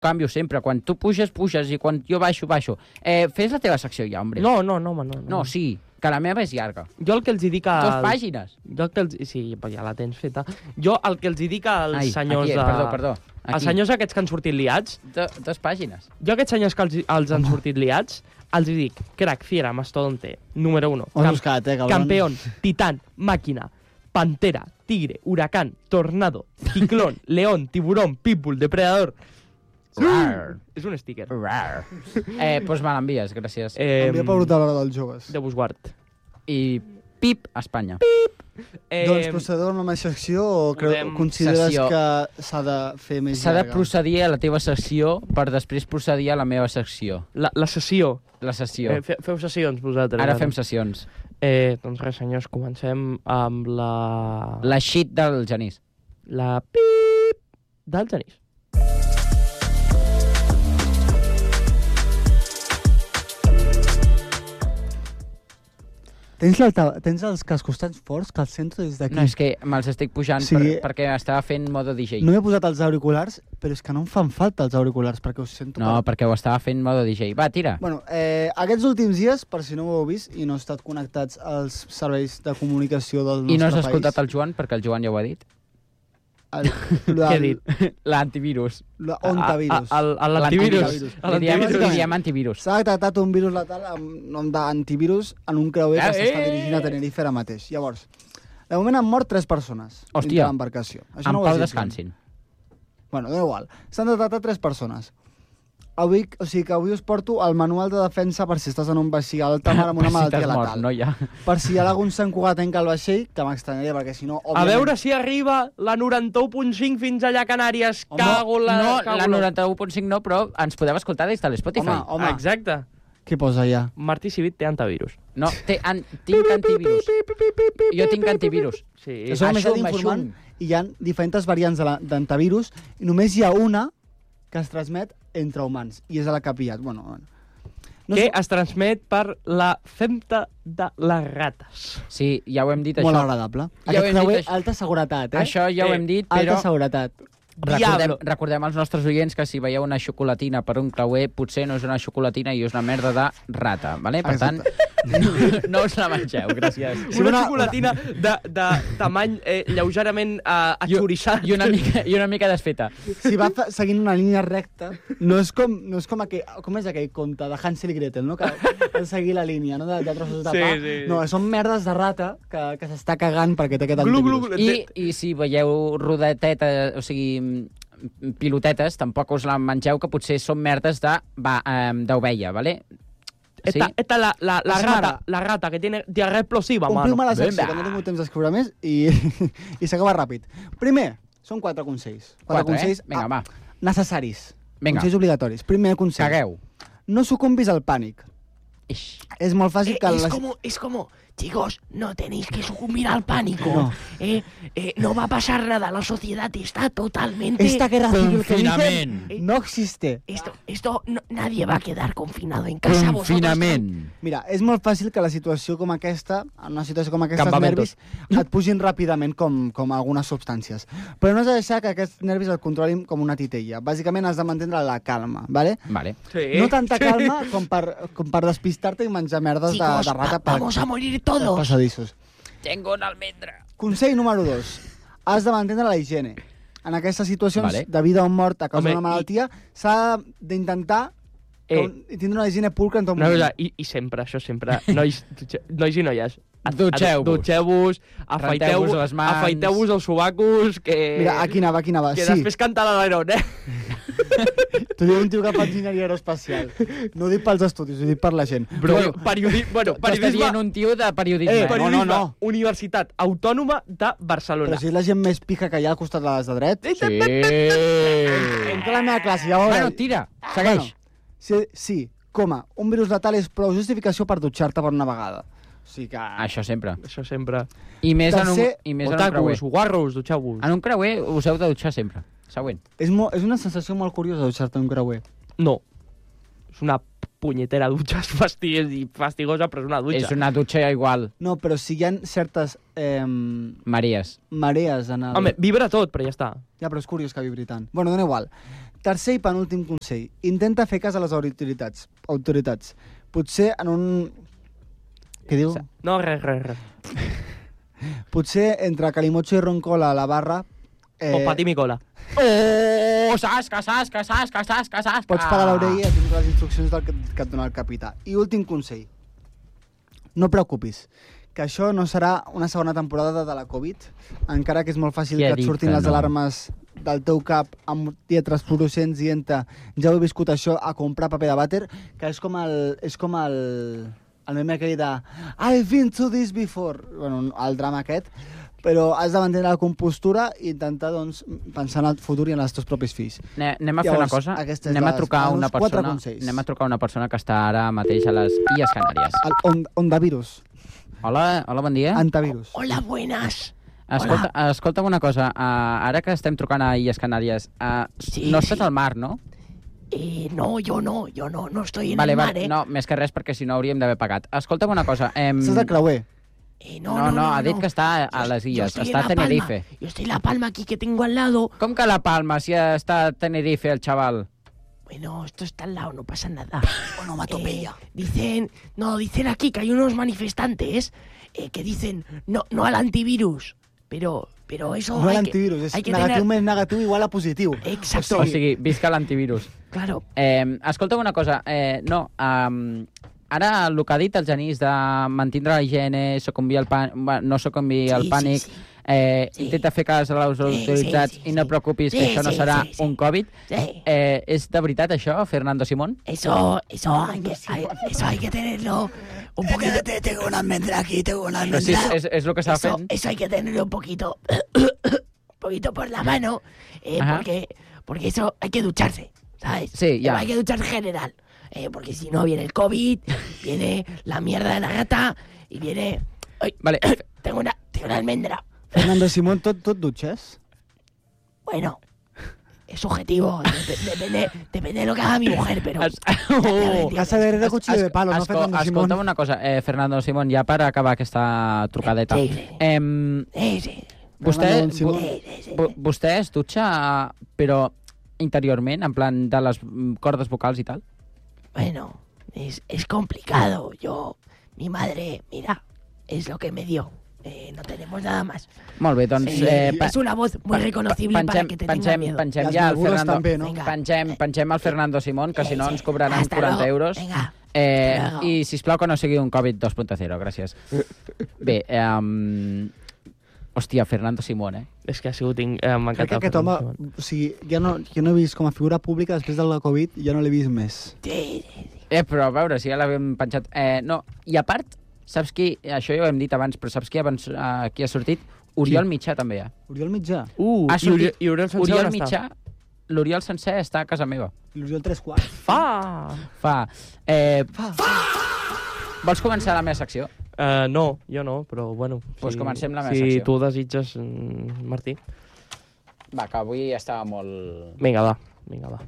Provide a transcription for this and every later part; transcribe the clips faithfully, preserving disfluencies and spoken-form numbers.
canvio sempre. Quan tu puges, puges, i quan jo baixo, baixo. Eh, fes la teva secció ja, hombre. No, no, no, home, no, no. No, sí, que la meva és llarga. Jo el que els hi dic als... Dos pàgines. Jo el que els... Sí, però ja la tens feta. Jo el que els hi dic als Ai, senyors aquí, de... perdó, perdó. Aquí. Els senyors aquests que han sortit liats... Do, dos pàgines. Jo aquests senyors que els, els han sortit liats, els hi dic, crack, fiera, mastodonte, número uno. On us quedat, eh, cabrons? Campeón, titán, máquina, pantera, tigre, huracán, tornado, ciclón, león, tiburón, pitbull, depredador... Rar. És un sticker. Rar. Eh, doncs me l'envies, gràcies. Eh, Envia per brutal l'hora dels joves. de Busguard. I pip, Espanya. Eh, Doncs procedeu amb la meva secció o creu, podem- consideres Sessió. que s'ha de fer més S'ha de llarga? procedir a la teva secció per després procedir a la meva secció. la, la sessió. La sessió. Eh, fe, feu sessions vosaltres. Ara fem sessions. Eh, doncs res, senyors, comencem amb la... La shit del Genís. La pip del Genís. Tens, tens els cascos tan forts que els sento des d'aquí. No, és que me'ls estic pujant Sí. per, perquè estava fent modo D J. No m'he posat els auriculars, però és que no em fan falta els auriculars, perquè us sento... No, per... perquè ho estava fent modo D J. Va, tira. Bueno, eh, aquests últims dies, per si no ho heu vist i no heu estat connectats als serveis de comunicació del nostre I no has país... escoltat el Joan, perquè el Joan ja ho ha dit. El, Què he dit? L'antivirus. L'ontavirus. A- a- a- a L'antivirus. L'antivirus. A Li diem, l'antivirus. li diem antivirus. S'ha detectat un virus letal amb nom d'antivirus en un creuer Ah, que s'està eh! dirigint a Tenerife ara mateix. Llavors, de moment han mort tres persones Hòstia. dintre l'embarcació. Això En no ho pau has dit, descansin. Bueno, da igual. S'han detectat tres persones. Avui, o sigui que avui us porto el manual de defensa per si estàs en un vaixell a alta mar amb una Per si malaltia t'has mort, letal. no hi ha. Per si hi ha algun Sant Cugat en el vaixell, que m'extranyaria, perquè si no... A veure si arriba la noranta-u punt cinc fins allà a Canàries. Home, Cago la... No, cago la noranta-u punt cinc no, però ens podeu escoltar des de l'Spotify. Home, home. Exacte. Què posa allà? Martí Civit té antivirus. No, té, an, tinc antivirus. Jo tinc antivirus. Sí. Que som més Això, d'informant això. i hi ha diferents variants de la- d'antivirus i només hi ha una que es transmet entre humans i és a la que ha pillat. Bueno, bueno. No que sé- es transmet per la femta de les rates. Sí, ja ho hem dit, Molt això. agradable. Ja ho Aquest hem dit, creuer, això. alta seguretat, eh? Això ja ho Eh, hem dit, Alta però seguretat. recordem, Diablo. recordem als nostres oients que si veieu una xocolatina per un creuer, potser no és una xocolatina i és una merda de rata, vale? Per tant, no, no us la mengeu, gràcies. Una, una- xocolatina de, de tamany eh, lleugerament eh, atxorissat. I una mica, i una mica desfeta. Si va fa- seguint una línia recta, no és com, no és com, aquell, com és aquell conte de Hansel i Gretel, no? Que ha de seguir la línia, no? De, de trossos de Sí, pa. sí. No, són merdes de rata que, que s'està cagant perquè té aquest Glu, antivirus. glu, I, I si veieu rodeteta, o sigui, mm, pilotetes, tampoc us la mengeu, que potser són merdes de, va, um, d'ovella, vale? Sí? Esta, esta la, la, la, Això rata, ara. la rata que tiene diarrea explosiva, Ompliu-me mano. la secció, Vinga. que no he tingut temps d'escriure més i, i s'acaba ràpid. Primer, són quatre consells. Quatre, eh? consells Vinga, ah, va. necessaris. Vinga. Consells obligatoris. Primer consell. Cagueu. No sucumbis al pànic. Ix. És molt fàcil que... es les- como, es como, chicos, no tenéis que sucumbir al pánico. No. Eh, eh, no va a pasar nada, la sociedad está totalmente... Esta guerra civil que Confinament. dicen no existe. Esto, esto, no- nadie va a quedar confinado en casa. vosotros Confinament. Mira, és molt fàcil que la situació com aquesta, en una situació com aquesta, els Campamentos. nervis et pugin ràpidament com, com algunes substàncies. Però no has de deixar que aquests nervis et controlin com una titella. Bàsicament has de mantenir la calma, ¿vale? Vale. Sí. No tanta calma com per, com per despistar-te i menjar merdes de, Chicos, de rata va- per vamos a morir pels todos. passadissos. Tengo una almendra. Consell número dos. Has de mantenir la higiene. En aquestes situacions Vale. de vida o mort a causa Home, d'una malaltia, s'ha d'intentar Eh. eh. tindre una higiene pulcra en tot Una moment. cosa, i, i sempre, això sempre, nois, dutxe- nois i noies, a- Dutxeu-vos. a- dutxeu-vos, afeiteu-vos Renteu-vos les mans. afeiteu-vos els sobacos, que... Mira, aquí anava, aquí anava. Que Sí, després canta l'Aeron, eh? t'ho diu un tio que fa enginyeria aeroespacial. No ho dic pels estudis, ho dic per la gent. Però, Bueno, periodi... bueno, T'està periodisme... dient un tio de periodisme. Eh, Eh, no, periodisme, no, no. Universitat Autònoma de Barcelona. Però si és la gent més pica que hi ha al costat de les de dret, Sí. entra a la meva classe, llavors... Bueno, tira, segueix. Bueno, sí, sí, coma, un virus letal és prou justificació per dutxar-te per una vegada. O sigui que... Això sempre. Això sempre. I més, en un, Tercer, i més en un creuer. Otakus, guarros, dutxeu-vos. En un creuer us heu de dutxar sempre. Següent. És, mo és una sensació molt curiosa dutxar-te en un creuer. No. És una punyetera dutxa fastigues i fastigosa, però és una dutxa. És una dutxa igual. No, però si hi ha certes eh, Maries. marees en el... Home, vibra tot, però ja està. Ja, però és curiós que vibri tant. Bueno, dona igual. Tercer i penúltim consell. Intenta fer cas a les autoritats. autoritats. Potser en un... Què diu? No, res, res, res. Potser entre Calimocho i Roncola a la barra... Eh... O Pati Micola. Oh, sasca, sasca, sasca, sasca, sasca. Pots pagar l'orella i atendre les instruccions del que, que et dona el capità. I últim consell. No preocupis, que això no serà una segona temporada de la Covid, encara que és molt fàcil Qui ha que et dit surtin que les no? alarmes del teu cap amb lletres fluorescents dient-te ja ho he viscut això a comprar paper de vàter, que és com el... És com el... el meme aquell de I've been to this before, bueno, el drama aquest, però has de mantenir la compostura i intentar doncs, pensar en el futur i en els teus propis fills. Ne, anem a fer Llavors, una cosa, aquestes anem a les- trucar a els una quatre persona, consells. anem a trucar a una persona que està ara mateix a les Illes Canàries. El on, Ondavirus, Hola, hola, bon dia. antavirus. Hola, buenas. Escolta, escolta'm una cosa, uh, ara que estem trucant a Illes Canàries, uh, Sí, no estàs sí. al mar, no? Eh, no, yo no, yo no, no estoy en Vale, el mar, vale, eh. no, més que res perquè si no hauríem d'haver pagat. Escolta'm una cosa, em... Estàs al creuer. Eh, no, No, no, no, no, ha dit no. que està a Yo- les yo Illes, estoy està en a La Palma. Tenerife. Yo estoy en La Palma aquí que tengo al lado. Com que a La Palma, si està a Tenerife el chaval? Bueno, esto está al lado, no pasa nada. Onomatopeya. Eh, dicen, no, dicen aquí que hay unos manifestantes eh, que dicen no, no al antivirus. Pero, pero eso No hay l'antivirus, que, és hay que negatiu tener... més negatiu igual a positiu. Exacto. O sigui, visca l'antivirus. Claro. Eh, escolta'm una cosa, eh, no, um, ara el que ha dit el Genís de mantindre la higiene, sucumbir al pan, no sucumbir al Sí, pànic, sí, sí. eh, Sí. intenta fer cas a les Sí, autoritats sí, sí, i no sí. preocupis que Sí, això no sí, serà sí, sí. un Covid. Sí. Eh, és de veritat això, Fernando Simón? Eso, eso hay que, hay- eso hay que tenerlo un poquito. Tengo una almendra aquí, tengo una Però sí, és, és, és el que està Eso, fent. eso hay que tenerlo un poquito, un poquito por la mano, eh, Ajá. porque, porque eso hay que ducharse, ¿sabes? Sí, ya. Hay que ducharse en general, eh, porque si no viene el COVID, viene la mierda de la gata y viene... Ay, Vale, tengo una, tengo una almendra. Fernando Simón, tot, tot dutxes? Bueno, es subjetivo, dep- depende, depende de lo que haga mi mujer, pero... Es- ya- ya me Oh. entiendes. Casa Verde de cuchillo de palo, no esco- Fernando Simón. escolta'm una cosa, eh, Fernando Simón, ja per acabar aquesta trucadeta. Sí, sí. Em, Sí, sí, vostè, Fernando Simón. sí, sí, sí. vo- vostè es dutxa, però interiorment, en plan de les mm, cordes vocals i tal? Bueno, es, es complicado. Yo, mi madre, mira, es lo que me dio. Eh, no tenemos nada más. Molt bé, doncs... Sí, eh, pa- es una voz muy reconocible pa- para que te tenga pengem, miedo. pengem Les ja el begudes Fernando... també, no? Vinga. Pengem, pengem el Fernando Simón, que si no Sí, ens sí. cobraran Hasta quaranta luego. euros. Venga. Eh, Hasta luego. I, sisplau, que no sigui un Covid dos punt zero, gràcies. Bé, um, hòstia, Fernando Simón, eh? És que ha sigut... In... Eh, M'ha Crec que encantat. aquest home, o sigui, ja no, ja no he vist com a figura pública després de la Covid, ja no l'he vist més. Sí, sí, sí. Eh, però a veure, si ja l'havíem penjat... Eh, no, i a part, saps qui... Això ja ho hem dit abans, però saps qui, abans, uh, qui ha sortit? Oriol Mitjà també, eh? Oriol Mitjà? Uh, Ha i, sortit- Uri, i Oriol Sencer Oriol on està? Mitjà, l'Oriol sencer està a casa meva. L'Oriol tres quarts. Fa! Fa... Eh, Fa. vols començar la meva secció? Uh, no, jo no, però bueno. Pues comencem la meva si secció. tu desitges, mm, Martí. Va, que avui estava molt... Vinga, va. Vinga, va.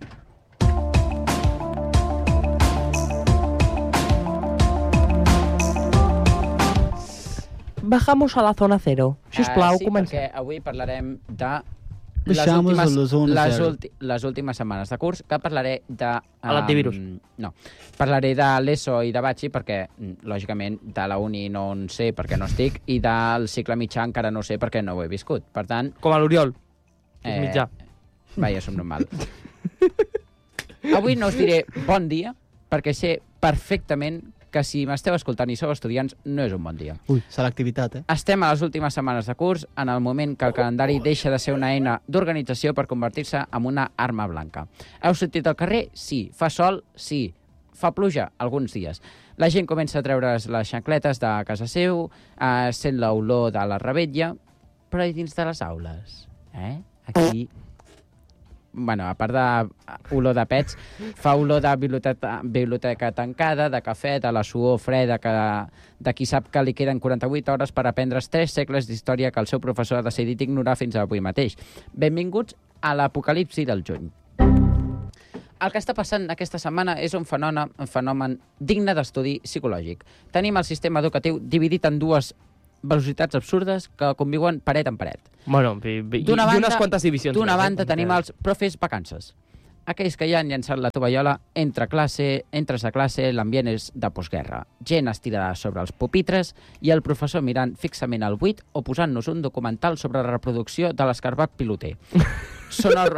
Bajamos a la zona cero. Sisplau, Eh, sí, comencem. perquè avui parlarem de les Baixamos últimes, a la zona les, zero. ulti, les últimes setmanes de curs, que parlaré de... A l'antivirus. No, parlaré de l'ESO i de Batxi, perquè, mm, lògicament, de la uni no en sé perquè no estic, i del cicle mitjà encara no sé perquè no ho he viscut. Per tant... Com a l'Oriol, que és Eh, mitjà. Vaja, som normal. Avui no us diré bon dia, perquè sé perfectament que si m'esteu escoltant i sou estudiants, no és un bon dia. Ui, selectivitat, eh? Estem a les últimes setmanes de curs, en el moment que el calendari deixa de ser una eina d'organització per convertir-se en una arma blanca. Heu sortit al carrer? Sí. Fa sol? Sí. Fa pluja? Alguns dies. La gent comença a treure's les xancletes de casa seu, eh, sent l'olor de la rebetlla, però i dins de les aules? Eh? Aquí... Bueno, a part de olor de pets, fa olor de biblioteca, biblioteca tancada, de cafè, de la suor freda que, de qui sap que li queden quaranta-vuit hores per aprendre's tres segles d'història que el seu professor ha decidit ignorar fins avui mateix. Benvinguts a l'apocalipsi del juny. El que està passant aquesta setmana és un fenomen, un fenomen digne d'estudi psicològic. Tenim el sistema educatiu dividit en dues velocitats absurdes que conviuen paret en paret. Bueno, i, i, i D'una unes banda- quantes divisions. D'una més, eh? banda tenim Perquè- els profes vacances. aquells que ja han llançat la tovallola entre classe, entres a classe, l'ambient és de postguerra. Gent estirada sobre els pupitres i el professor mirant fixament al buit o posant-nos un documental sobre la reproducció de l'escarbat piloter. Són el...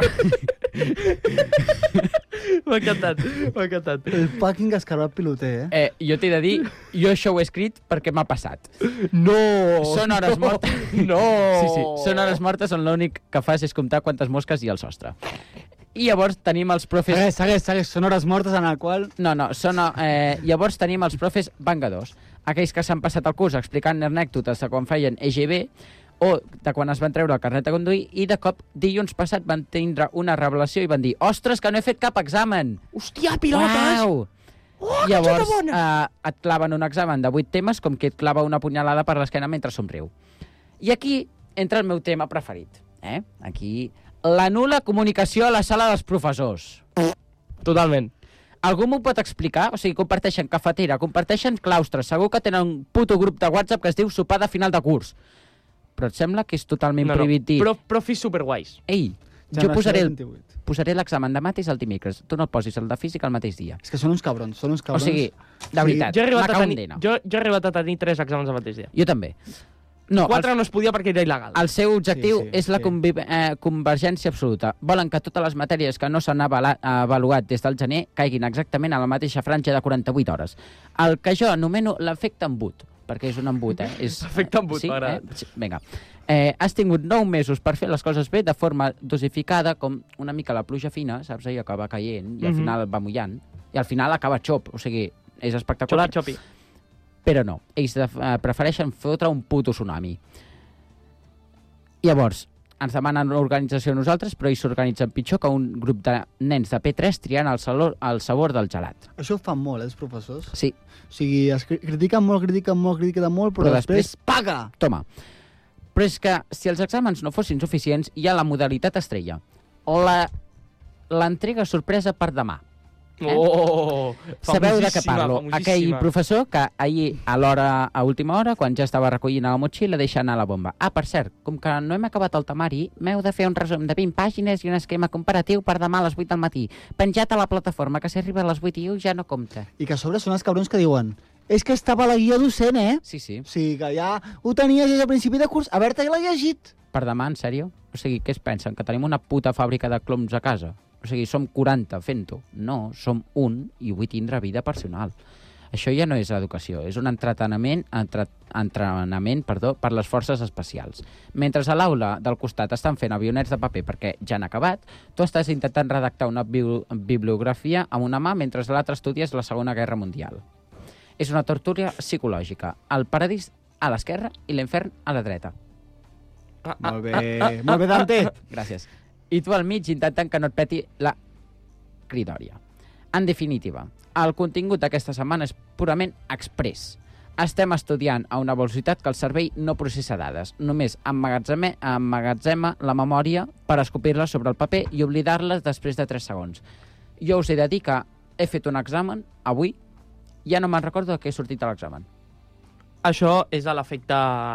M'ha encantat, m'ha encantat. El fucking escarbat piloter, eh? Eh, jo t'he de dir, jo això ho he escrit perquè m'ha passat. No! Són hores no, mortes. No! Sí, sí, són hores mortes on l'únic que fas és comptar quantes mosques hi ha al sostre. I llavors tenim els profes... Segueix, segueix, segueix. Són hores mortes en el qual... No, no, són... Eh, llavors tenim els profes vengadors. Aquells que s'han passat el curs explicant anècdotes de quan feien E G B o de quan es van treure el carnet de conduir i de cop dilluns passat van tindre una revelació i van dir ostres, que no he fet cap examen! Hòstia, pilotes! Uau! Oh, llavors eh, et claven un examen de vuit temes com que et clava una punyalada per l'esquena mentre somriu. I aquí entra el meu tema preferit. Eh? Aquí... La nul·la comunicació a la sala dels professors. Totalment. Algú m'ho pot explicar? O sigui, comparteixen cafetera, comparteixen claustres, segur que tenen un puto grup de WhatsApp que es diu sopar de final de curs. Però et sembla que és totalment No, no, prohibitit? Pro, profis superguais. Ei, jo posaré el, posaré l'examen de mates al dimecres. Tu no et posis el de física el mateix dia. És que són uns cabrons, són uns O cabrons. sigui, de veritat, Jo he arribat, una a tenir, condena. jo, jo he arribat a tenir tres exàmens al mateix dia. Jo també. No, Quatre el, no es podia perquè era il·legal. el seu objectiu Sí, sí, és la sí. conviv, eh, convergència absoluta. Volen que totes les matèries que no s'han avala- avaluat des del gener caiguin exactament a la mateixa franja de quaranta-vuit hores. El que jo anomeno l'efecte embut, perquè és un embut, eh? És, Efecte embut, sí, m'agrada. eh? Sí, vinga. Eh, has tingut nou mesos per fer les coses bé de forma dosificada, com una mica la pluja fina, saps? Allò que va caient i al Mhm. final va mullant. I al final acaba xop, o sigui, és espectacular. Xolat, xopi. Però no, ells de, eh, prefereixen fotre un puto tsunami. Llavors, ens demanen organització a nosaltres, però ells s'organitzen pitjor que un grup de nens de P tres triant el, salor, el sabor del gelat. Això ho fan molt, eh, els professors. Sí, O sigui, es cri- critiquen molt, critiquen molt, critiquen molt, però, Però després, després- paga! toma. Però és que si els exàmens no fossin suficients, hi ha la modalitat estrella. La l'entrega sorpresa per demà. Eh? Oh, Sabeu de què famosíssima, parlo? famosíssima. Aquell professor que ahir, a l'hora, a última hora, quan ja estava recollint a la motxilla, deixa anar la bomba. Ah, per cert, com que no hem acabat el temari, m'heu de fer un resum de vint pàgines i un esquema comparatiu per demà a les vuit del matí. Penjat a la plataforma, que si arriba a les vuit i u ja no compta. I que a sobre són els cabrons que diuen és que estava a la guia docent, eh? Sí, sí. O sigui, que ja ho tenies des del principi de curs, haver-te-la llegit. Per demà, en sèrio? O sigui, què es pensen? Que tenim una puta fàbrica de cloms a casa? O sigui, som quaranta fent-ho. No, som un i vull tindre vida personal. Això ja no és educació, és un entreteniment, entre, entrenament perdó, per les forces especials. Mentre a l'aula del costat estan fent avionets de paper perquè ja han acabat, tu estàs intentant redactar una bi bibliografia amb una mà mentre l'altre estudies la Segona Guerra Mundial. És una tortura psicològica. El paradís a l'esquerra i l'infern a la dreta. Ah, ah, Molt bé, molt bé, Dante. Gràcies. I tu al mig intentant que no et peti la cridòria. En definitiva, el contingut d'aquesta setmana és purament express. Estem estudiant a una velocitat que el cervell no processa dades. Només emmagatzema, emmagatzema la memòria per escopir-les sobre el paper i oblidar-les després de tres segons. Jo us he de dir que he fet un examen avui, ja no me'n recordo de què he sortit a l'examen. Això és a l'efecte...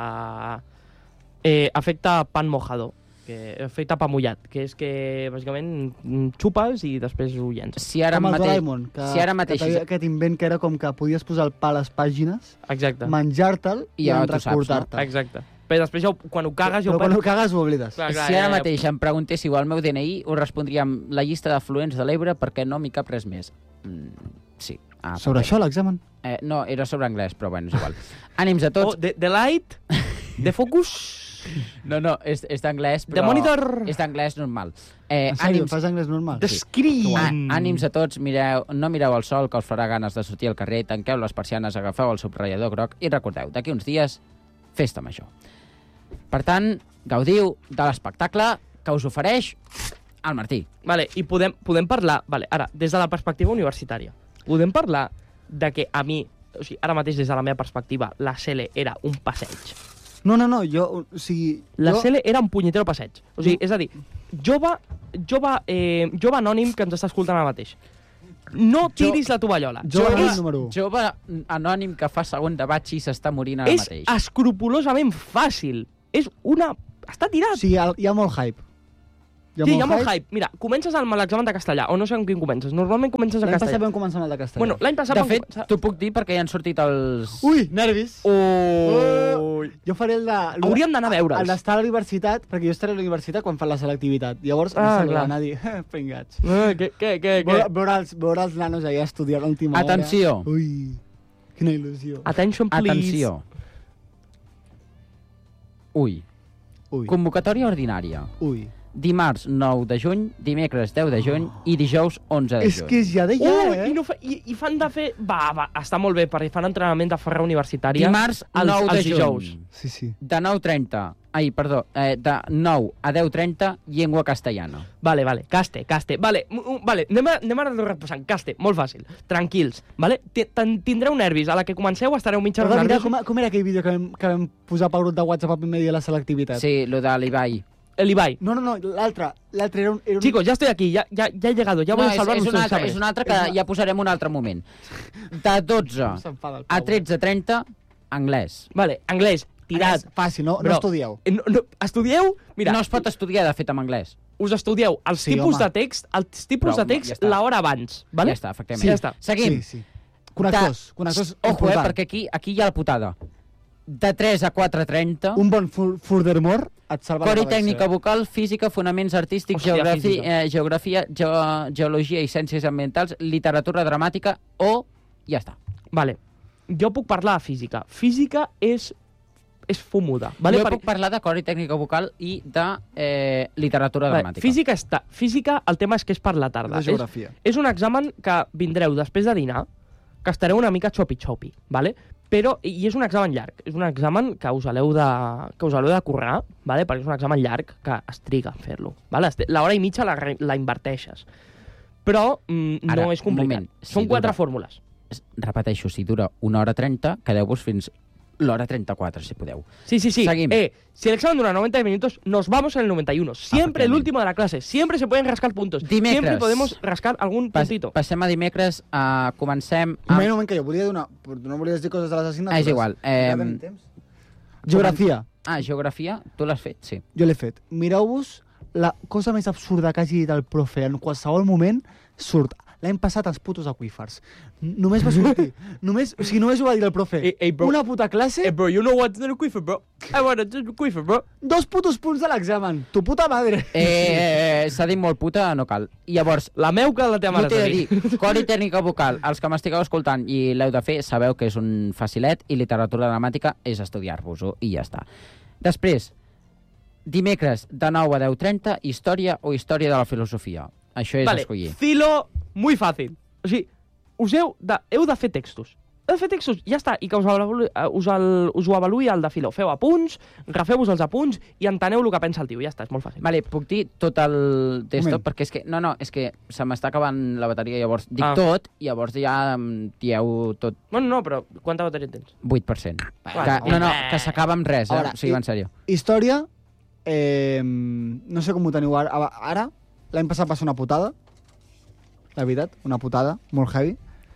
Eh, efecte pan mojado. Que, efecte pa mullat, que és que bàsicament xupes i després ho llences. Si ara Com el mateix... Doraemon, que, si ara mateix... que tenia aquest invent que era com que podies posar el pa a les pàgines, Exacte. menjar-te'l I i, ja ja tu saps, no? recordar-te. Exacte. Però després ja, ho- quan ho cagues ja Però ho quan ho perds. cagues ho oblides. Clar, clar, si ara ja- mateix em preguntéssiu el meu D N I, us respondria amb la llista d'afluents de l'Ebre perquè no m'hi cap res més. Mm, sí. Ah, Sobre perfecte. això, l'examen? Eh, no, era sobre anglès, però bueno, és igual. Ànims a Oh, tots. de, de light, de focus, No, no, és, és d'anglès, de però... monitor, És d'anglès normal. Eh, En sèrio, ànims, fas anglès normal? de screen. ah, ànims a tots, mireu, no mireu el sol, que us farà ganes de sortir al carrer, tanqueu les persianes, agafeu el subratllador groc i recordeu, d'aquí uns dies, festa major. Per tant, gaudiu de l'espectacle que us ofereix el Martí. Vale, i podem, podem parlar, vale, ara, des de la perspectiva universitària, podem parlar de que a mi, o sigui, ara mateix des de la meva perspectiva, la C L era un passeig. No, no, no, jo... O sigui, La jo... C L era un punyetero passeig. O sigui, és a dir, jove, jove, eh, jove anònim que ens està escoltant ara mateix. No tiris la tovallola. Jo Jove, anònim número u. jove anònim que fa segon de batxi i s'està morint ara És mateix. escrupolosament fàcil. És una... Està O tirat. sigui, el- hi ha molt hype. Hi ha Sí, molt hi ha molt hype. hype. Mira, comences amb l'examen de castellà, o no sé amb quin comences. Normalment comences a L'any passat castellà. vam començar amb el de castellà. Bueno, l'any passat De vam fet, començar... t'ho puc dir perquè ja han sortit els... Ui, nervis! Ui. Jo faré el de... Hauríem d'anar a veure'ls. El d'estar a la universitat, perquè jo estaré a la universitat quan fan la selectivitat. Llavors, Ah, ah, clar. anar a dir, eh, pringats. Eh, què, què, què, què? Veure, veure, els, veure els nanos allà estudiant a l'última hora. Atenció. Ui, quina il·lusió. Attention, please. Atenció. Ui. Ui, Convocatòria ordinària. ui. Dimarts nou de juny, dimecres deu de juny i dijous onze de És juny. que és ja de ja, Ui, eh? i, no fa, i, i fan de fer... Va, va, està molt bé, perquè fan entrenament de ferra universitària. Dimarts els, nou de els dijous. juny. Sí, sí. De nou trenta, ai, perdó, eh, de nou a deu trenta, llengua castellana. Vale, vale, caste, caste. Vale, m- m- vale anem, a, anem ara repassant. Caste, molt fàcil. Tranquils, vale? Ti- ten- Tindreu nervis. A la que comenceu estareu mitja Però mira nervis. com, com era aquell vídeo que vam, que vam posar pel grup de WhatsApp al primer dia de la selectivitat? Sí, lo de l'Ibai. El Ibai. No, no, no, l'altre. L'altre era un... Era un... Chicos, ya estoy aquí, ya, ya, ya he llegado, ya voy no, a és, salvar és, un nuestros altre, exámenes. és un altre que És una- ja posarem un altre moment. De dotze S'enfada el a Pau, tretze trenta, anglès. Vale, anglès, tirat. Fàcil, no, Bro. no estudieu. Eh, No, no, estudieu, mira, No es pot estudiar, de fet, en anglès. us estudieu els Sí, tipus home. de text, els tipus Però, de ja text està. l'hora abans, vale? Ja està, efectivament. Sí, ja està. Seguim. Sí, sí. Connectors, connectors Ojo, eh, important. perquè aquí, aquí hi ha la putada. De tres a quatre trenta, Un bon fu- furthermore et salva cor la i tècnica redacció. vocal, física, fonaments artístics, Hòstia, geografia, física. eh, geografia geo, geologia i ciències ambientals, literatura dramàtica o... Ja està. Vale, jo puc parlar de física. Física és, és fumuda, vale? Jo Perquè- puc parlar de cor i tècnica vocal i de eh, literatura Vale, dramàtica. física està. Física, el tema és que és per la tarda. De geografia. És, és un examen que vindreu després de dinar, que estareu una mica xopi-xopi, vale? Però, i és un examen llarg, és un examen que us l'heu de, que us l'heu de currar, vale? Perquè és un examen llarg que es triga a fer-lo. Vale? Este- L'hora i mitja la, re- la inverteixes. Però mm, Ara, no és un complicat. moment, si Són quatre dura- fórmules. Es- Repeteixo, si dura una hora trenta, quedeu-vos fins l'hora trenta-quatre, si podeu. Sí, sí, sí. Seguim. Eh, si el examen dura noventa minutos, nos vamos en el noventa y uno. Siempre el Efectivament. último de la clase. Siempre se pueden rascar puntos. Dimecres. Siempre podemos rascar algún Pas, puntito. passem a dimecres, uh, comencem Un amb... moment, un moment, que jo volia donar... No volies dir coses de les assignatures? Ah, és igual. Eh, Ja tenim temps? Geografia. Ah, geografia, tu l'has fet, sí. Jo l'he fet. Mireu-vos la cosa més absurda que hagi dit el profe en qualsevol moment surt. L'any passat els putos aquífers. N- Només va sortir. només, o sigui, només ho va dir el profe. Ei, ei, bro. Una puta classe, Eh, bro, you know what's the quiver, bro? I want a quiver, bro. dos putos punts de l'examen. Tu puta madre. Eh, S'ha dit molt puta, no cal. I llavors, La meu que la teva no mare t'he t'ha de dit. dir, cor i tècnica vocal, els que m'estigueu escoltant i l'heu de fer, sabeu que és un facilet i literatura dramàtica és estudiar-vos-ho i ja està. Després, dimecres de nou a deu trenta, història o història de la filosofia. Això és Vale, escollir. filo, muy fàcil. O sigui, us heu de, heu de fer textos. Heu de fer textos, ja està, i que us, avaluï, eh, us, el, us ho avaluï el de filo. Feu apunts, refeu-vos els apunts i enteneu el que pensa el tio. Ja està, és molt fàcil. Vale, puc dir tot el testo? Moment. Perquè és que... No, no, és que se m'està acabant la bateria, llavors dic Ah. tot, i llavors ja em dieu tot Bueno, no, però quanta bateria tens? vuit per cent. Vale. Que, no, no, que s'acaba amb res, eh? Ara, O sigui, i- va en sèrio. Història, eh, no sé com ho teniu ara. Ara, l'any passat va ser una putada. La veritat, una putada, molt heavy.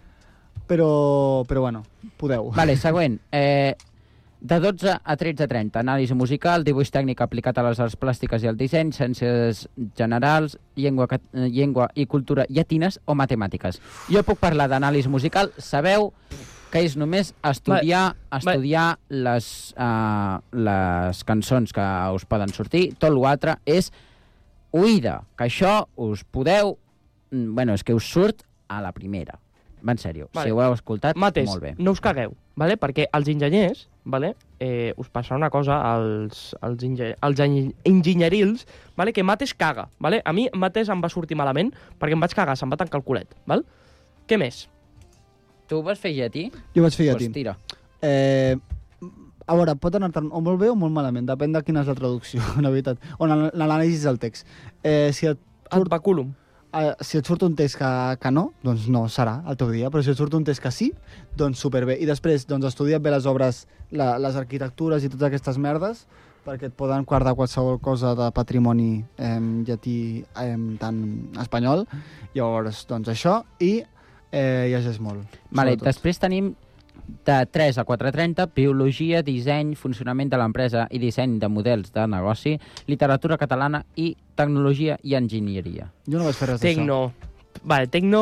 Però, però bueno, podeu. Vale, següent. Eh, de dotze a tretze trenta, anàlisi musical, dibuix tècnic aplicat a les arts plàstiques i al disseny, ciències generals, llengua, cat- eh, llengua i cultura llatines o matemàtiques. Jo puc parlar d'anàlisi musical. Sabeu que és només estudiar, estudiar les, uh, les cançons que us poden sortir. Tot l'altre és oïda, que això us podeu... mm, Bueno, és que us surt a la primera. Va, en sèrio. Vale. Si ho heu escoltat, Mates, molt bé. no us cagueu, vale? Perquè els enginyers, vale? eh, us passarà una cosa als, als, engi als engi- enginyerils, vale? Que Mates caga. Vale? A mi Mates em va sortir malament perquè em vaig cagar, se'm va tancar el culet. Val? Què més? Tu ho vas fer llatí? Jo vaig fer Pues llatí. tira. Eh, a veure, pot anar o molt bé o molt malament, depèn de quina és la traducció, la veritat. O l'an- l'anàlisi del text. Eh, si, et El surt, baculum. eh, si et surt un text que, que no, doncs no serà el teu dia, però si et surt un text que sí, doncs superbé. I després, doncs estudia't bé les obres, la, les arquitectures i totes aquestes merdes, perquè et poden guardar qualsevol cosa de patrimoni eh, llatí eh, tant espanyol. Llavors, doncs això, i eh, llegeix molt. Vale, sobretot. després tenim De tres a quatre trenta, biologia, disseny, funcionament de l'empresa i disseny de models de negoci, literatura catalana i tecnologia i enginyeria. Jo no vaig fer res d'això. Tecno. Vale, Tecno...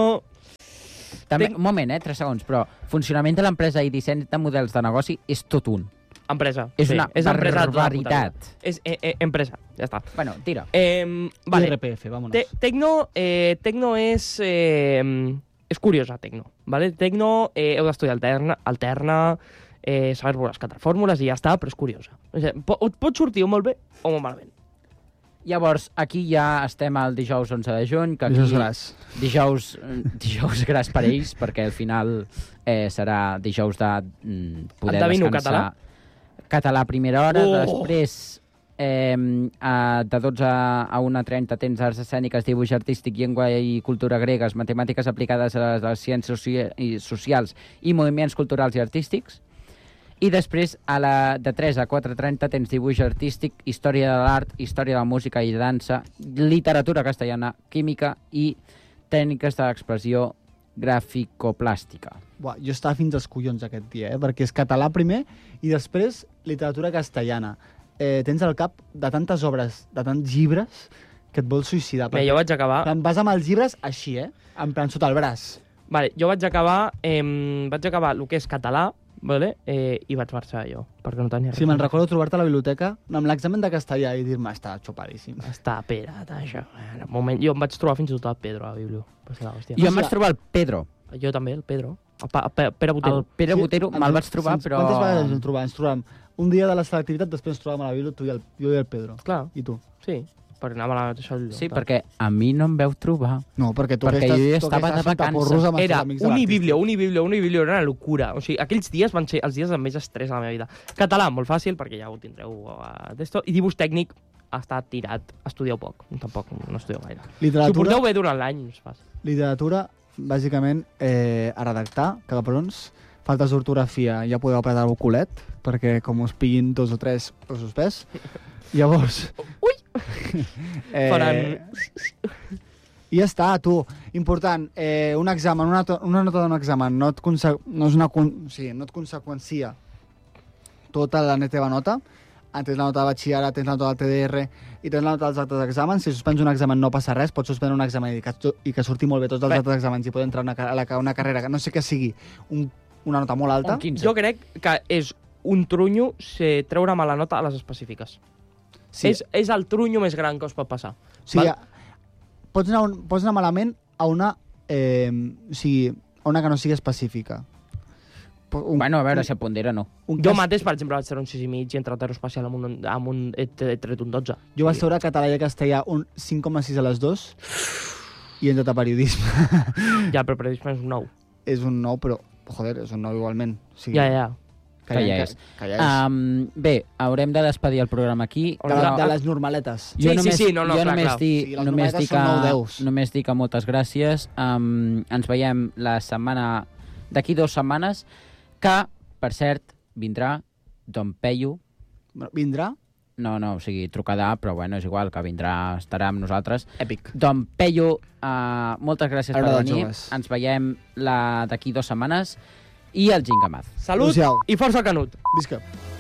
També, Tec- un moment, eh? Tres segons, però funcionament de l'empresa i disseny de models de negoci és tot un. Empresa. És sí, una és empresa de tota la barbaritat. puta vida. És eh, eh, empresa, ja està. Bueno, tira. Eh, vale. I R P F, vámonos. Te Tecno, eh, Tecno és... Eh, és curiosa, Tecno. Vale? Tecno, eh, heu d'estudiar alterna, alterna eh, saber les quatre fórmules i ja està, però és curiosa. O sigui, pot, pot sortir o molt bé o molt malament. Llavors, aquí ja estem al dijous onze de juny, que aquí... Dijous gras. Dijous, dijous gras per ells, perquè al final eh, serà dijous de mm, poder Endevino, descansar. Català? Català a primera hora, Oh! després eh, a, de dotze a una trenta tens arts escèniques, dibuix artístic, llengua i cultura gregues, matemàtiques aplicades a les, a les ciències soci i socials i moviments culturals i artístics. I després, a la, de tres a quatre trenta, tens dibuix artístic, història de l'art, història de la música i dansa, literatura castellana, química i tècniques d'expressió graficoplàstica. Buah, jo estava fins als collons aquest dia, eh? Perquè és català primer i després literatura castellana. Eh, tens al cap de tantes obres, de tants llibres, que et vols suïcidar. Bé, jo vaig acabar... En plan, vas amb els llibres així, eh? En plan, sota el braç. Vale, jo vaig acabar, eh, vaig acabar el que és català, vale? eh, i vaig marxar jo, perquè no tenia res. Sí, me'n recordo trobar-te a la biblioteca amb l'examen de castellà i dir-me, està xopadíssim. Està perat, això. En un moment, jo em vaig trobar fins i tot el Pedro a la Biblio. Va ser la hòstia. Jo em vaig trobar el Pedro. Jo també, el Pedro. El, pa, Pe- Pere Botero. El Pere Botero me'l vaig trobar, sí, però... Quantes vegades ens vam trobar? Ens trobàvem un dia de la selectivitat, després ens trobàvem a la Bíblia, tu i el, jo i el Pedro. Clar, I tu? sí, perquè anava a la mateixa Biblio. Sí, perquè a mi no em veu trobar. No, perquè tu Perquè aquestes, jo ja tu estava aquestes de vacances. sotaporros amb els Era teus amics de unibiblio, l'artístic. unibiblio, unibiblio, era una locura. O sigui, aquells dies van ser els dies amb més estrès de la meva vida. Català, molt fàcil, perquè ja ho tindreu uh, d'esto. I dibuix tècnic està tirat. Estudieu poc, tampoc no estudieu gaire. Si ho Literatura, porteu bé durant l'any, és fàcil. literatura, bàsicament, eh, a redactar, cabrons. Faltes d'ortografia, ja podeu apretar el culet, perquè com us pillin dos o tres, us suspès. Llavors... Ui! eh, Faran... I ja està, tu. Important, eh, un examen, una, to- una nota d'un examen no et, conse no és una con o sigui, no et conseqüencia tota la teva nota. Tens la nota de batxillerat, tens la nota del T D R i tens la nota dels altres exàmens. Si suspens un examen no passa res, pots suspendre un examen i que, i que surti molt bé tots els Bé. altres exàmens i poder entrar a una, ca- a la, ca- una carrera que no sé què sigui, un, una nota molt alta. Un quinze. Jo crec que és un trunyo ser treure mala nota a les específiques. Sí, És, és el trunyo més gran que us pot passar. sí, val? a, pots, anar, un- pots anar malament a una, eh, o sigui, a una que no sigui específica. Po- Un, Bueno, a veure, si pondera no. un Jo cas- mateix, per exemple, vaig treure un sis i mig i entre aeroespacial amb un, amb un, he he tret un dotze. Jo vaig treure català i castellà un cinc coma sis a les dues i he entrat a periodisme. Ja, però periodisme és un nou. És un nou, però, joder, és un nou igualment. O sigui, Ja, ja. Que ja és. Que ja és. Um, bé, haurem de despedir el programa aquí. de, la, de les normaletes. Sí, sí, sí, no, no, jo clar, només clar. dic, Sí, les només novetats dic, són nou que, deus. només dic que moltes gràcies. Um, ens veiem la setmana... D'aquí dues setmanes, que, per cert, vindrà Don Peyu. Bueno, vindrà? No, no, o sigui, trucadà, però bueno, és igual, que vindrà, estarà amb nosaltres. Èpic. Don Peyu, uh, moltes gràcies per Agrada venir. joves. Ens veiem la d'aquí dues setmanes. I el Gingamaz. Salut Adéu-siau. i força Canut. Visca.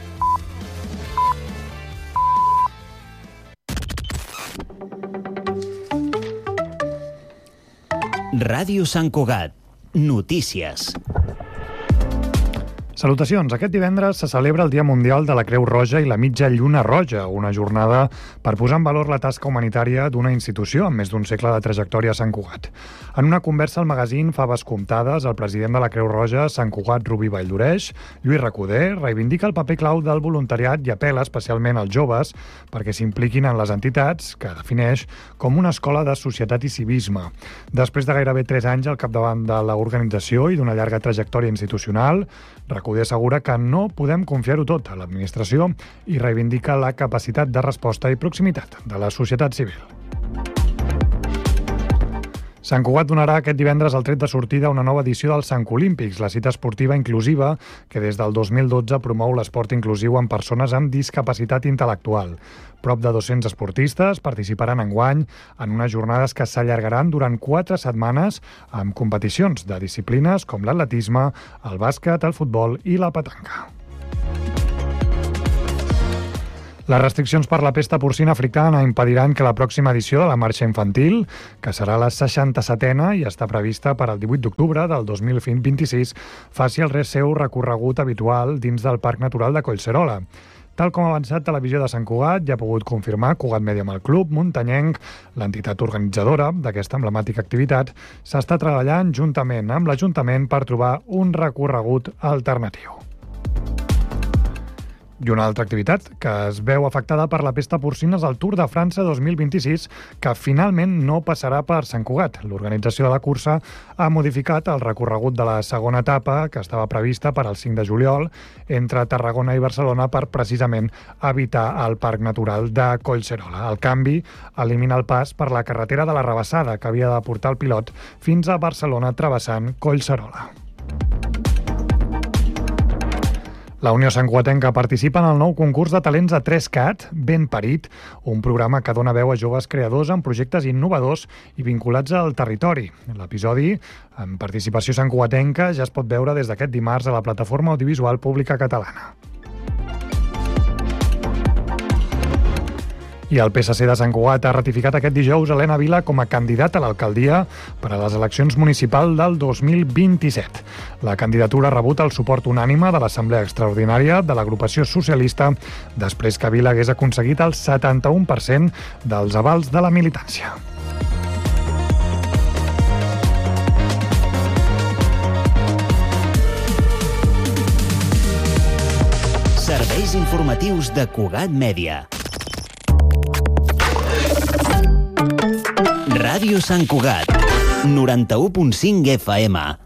Ràdio Sant Cugat. Notícies. Salutacions. Aquest divendres se celebra el Dia Mundial de la Creu Roja i la Mitja Lluna Roja, una jornada per posar en valor la tasca humanitària d'una institució amb més d'un segle de trajectòria a Sant Cugat. En una conversa al magazín Faves Comptades, el president de la Creu Roja, Sant Cugat Rubí Valldoreix, Lluís Recoder, reivindica el paper clau del voluntariat i apela especialment als joves perquè s'impliquin en les entitats que defineix com una escola de societat i civisme. Després de gairebé tres anys al capdavant de l'organització i d'una llarga trajectòria institucional, Recoder assegura que no podem confiar-ho tot a l'administració i reivindica la capacitat de resposta i proximitat de la societat civil. Sant Cugat donarà aquest divendres el tret de sortida a una nova edició dels Sant Olímpics, la cita esportiva inclusiva que des del dos mil dotze promou l'esport inclusiu en persones amb discapacitat intel·lectual. Prop de dos-cents esportistes participaran enguany en unes jornades que s'allargaran durant quatre setmanes amb competicions de disciplines com l'atletisme, el bàsquet, el futbol i la petanca. Les restriccions per la pesta porcina africana impediran que la pròxima edició de la marxa infantil, que serà la seixanta-setena i està prevista per al divuit d'octubre del dos mil vint-vint-sis, faci el seu recorregut habitual dins del Parc Natural de Collserola. Tal com ha avançat Televisió de Sant Cugat, ja ha pogut confirmar Cugat Media amb el Club Muntanyenc, l'entitat organitzadora d'aquesta emblemàtica activitat, s'està treballant juntament amb l'Ajuntament per trobar un recorregut alternatiu. I una altra activitat que es veu afectada per la pesta porcina és el Tour de França dos mil vint-i-sis, que finalment no passarà per Sant Cugat. L'organització de la cursa ha modificat el recorregut de la segona etapa, que estava prevista per al cinc de juliol, entre Tarragona i Barcelona per precisament evitar el Parc Natural de Collserola. El canvi elimina el pas per la carretera de la Rabassada, que havia de portar el pilot fins a Barcelona travessant Collserola. La Unió Santcugatenca participa en el nou concurs de talents de tres cat, Ben Parit, un programa que dona veu a joves creadors amb projectes innovadors i vinculats al territori. L'episodi, amb participació santcugatenca, ja es pot veure des d'aquest dimarts a la plataforma audiovisual pública catalana. I el P S C de Sant Cugat ha ratificat aquest dijous Helena Vila com a candidata a l'alcaldia per a les eleccions municipals del dos mil vint-i-set. La candidatura ha rebut el suport unànime de l'Assemblea Extraordinària de l'agrupació socialista després que Vila hagués aconseguit el setanta-u per cent dels avals de la militància. Serveis informatius de Cugat Mèdia. Ràdio Sant Cugat, noranta-u punt cinc F M.